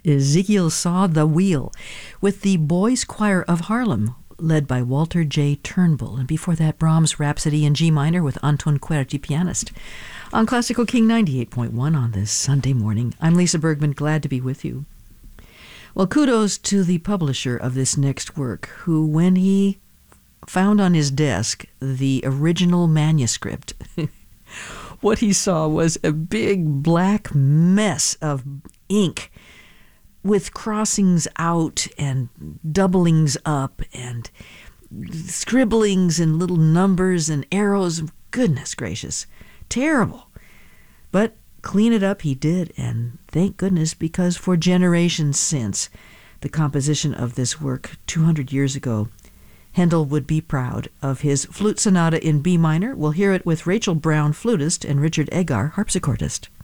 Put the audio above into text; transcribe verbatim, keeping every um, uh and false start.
Ezekiel Saw the Wheel, with the Boys Choir of Harlem, led by Walter J. Turnbull. And before that, Brahms' Rhapsody in G minor with Anton Querti, pianist. On Classical King ninety-eight point one on this Sunday morning, I'm Lisa Bergman, glad to be with you. Well, kudos to the publisher of this next work, who, when he found on his desk the original manuscript, what he saw was a big black mess of ink with crossings out and doublings up and scribblings and little numbers and arrows. Goodness gracious, terrible. But clean it up he did, and thank goodness, because for generations since the composition of this work two hundred years ago, Handel would be proud of his Flute Sonata in B minor. We'll hear it with Rachel Brown, flutist, and Richard Egar, harpsichordist.